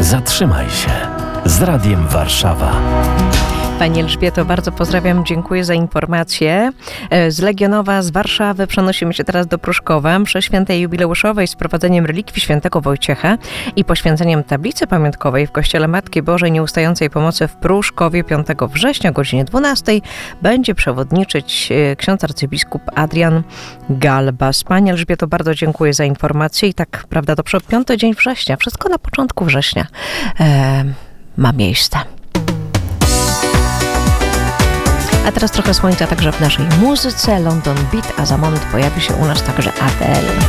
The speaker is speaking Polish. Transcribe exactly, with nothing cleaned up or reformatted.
Zatrzymaj się z Radiem Warszawa. Pani Elżbieto, bardzo pozdrawiam, dziękuję za informację. Z Legionowa, z Warszawy przenosimy się teraz do Pruszkowa. Mszy świętej jubileuszowej z prowadzeniem relikwii świętego Wojciecha i poświęceniem tablicy pamiątkowej w Kościele Matki Bożej Nieustającej Pomocy w Pruszkowie piątego września o godzinie dwunastej będzie przewodniczyć ksiądz arcybiskup Adrian Galbas. Pani Elżbieto, bardzo dziękuję za informację i tak, prawda, to przy piąty dzień września, wszystko na początku września e, ma miejsce. A teraz trochę słońca także w naszej muzyce. London Beat, a za moment pojawi się u nas także Adele.